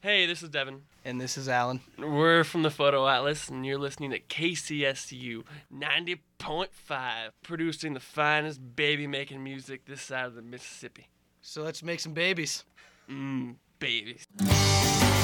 Hey, this is Devin. And this is Alan. We're from the Photo Atlas, and you're listening to KCSU 90.5, producing the finest baby-making music this side of the Mississippi. So let's make some babies. Babies.